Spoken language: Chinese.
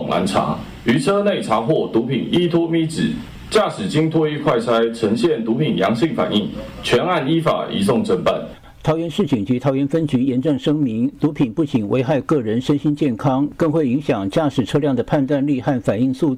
拦查，于车内查获毒品依托咪酯，驾驶经唾液快筛呈现毒品阳性反应，全案依法移送侦办。 桃园市警局桃园分局严正声明，毒品不仅危害个人身心健康，更会影响驾驶车辆的判断力和反应速度。